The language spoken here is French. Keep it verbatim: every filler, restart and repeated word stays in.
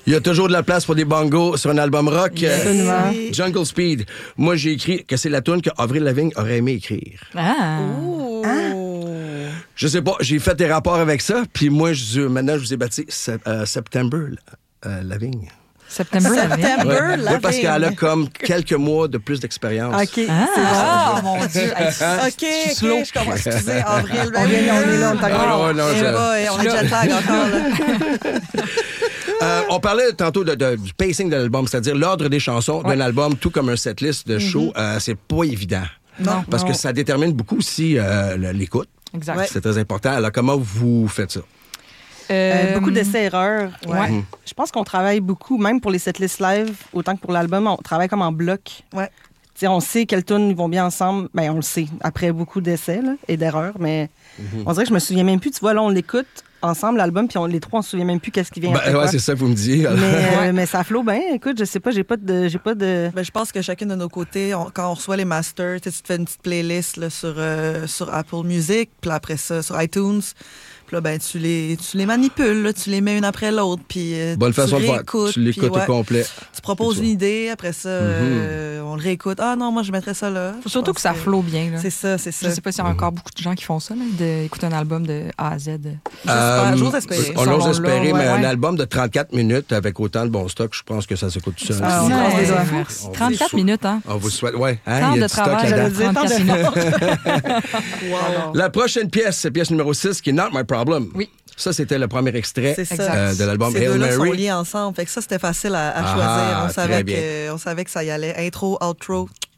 Il y a toujours de la place pour des bongos sur un album rock. Absolument. Euh, Jungle Speed. Moi, j'ai écrit que c'est la tune que Avril Lavigne aurait aimé écrire. Ah. Oh. Je sais pas, j'ai fait des rapports avec ça, puis moi, je, maintenant, je vous ai baptisé Sep- euh, September euh, Lavigne. September, Lavigne. September, Ouais. Lavigne. Oui, parce qu'elle a comme quelques mois de plus d'expérience. OK. Ah, c'est bon. ah, mon Dieu. Hey, OK, je suis slow. OK, je comprends. Excusez, Avril. Ben On oui, est- on est là, on est Ah, encore. non, non, Eh je- boy, on est jet lag encore, là. Euh, on parlait tantôt de, de- du pacing de l'album, c'est-à-dire l'ordre des chansons Ouais. d'un album, tout comme un setlist de show, euh, c'est pas évident. Non. Parce Non. que ça détermine beaucoup aussi euh, le- l'écoute. Exact. Ouais. C'est très important. Alors, comment vous faites ça? Euh, beaucoup d'essais-erreurs. Ouais. Mhm. Je pense qu'on travaille beaucoup, même pour les setlists live, autant que pour l'album, on travaille comme en bloc. Ouais. Tu sais, on sait quelles tunes vont bien ensemble. Ben, on le sait, après beaucoup d'essais là, et d'erreurs, mais on dirait que je me souviens même plus. Tu vois, là, on l'écoute ensemble, l'album, puis on, les trois, on se souvient même plus qu'est-ce qui vient Ben, après ouais, quoi. c'est ça que vous me dites. Mais, euh, Ouais. mais ça flot bien. Écoute, je sais pas, j'ai pas de... J'ai pas de... Ben, je pense que chacune de nos côtés, on- quand on reçoit les masters, tu sais, tu te fais une petite playlist là, sur, euh, sur Apple Music, puis après ça, sur iTunes. Puis là, ben, tu les, tu les manipules, là, tu les mets une après l'autre, puis euh, Bonne tu façon de faire. réécoutes, Tu l'écoutes puis, ouais, au complet. Tu proposes C'est ça. une idée, après ça, euh, on le réécoute. Ah non, moi, je mettrais ça là. Je Surtout pense que ça flow bien. Là. C'est ça, c'est Je ça. sais pas s'il y a encore beaucoup de gens qui font ça, là, d'écouter un album de A à Z. J'espère, j'ose espérer. On Selon ose là, espérer, ouais, mais un ouais. album de trente-quatre minutes avec autant de bon stock, je pense que ça s'écoute tout seul. Ah, on Ouais, croise les doigts. merci. On trente-quatre vous- minutes, hein? On vous souhaite. Ouais, hein, Temps il y a de du stock travail, là-dedans. dire, tant trente-quatre de- minutes. Wow. La prochaine pièce, c'est pièce numéro six, qui est Not My Problem. Oui. Ça, c'était le premier extrait C'est ça. euh, de l'album Ces Hail deux-là sont Mary. liés ensemble. Fait que ça, c'était facile à, à Ah, choisir. On très savait, bien. que, on savait que ça y allait. Intro, outro,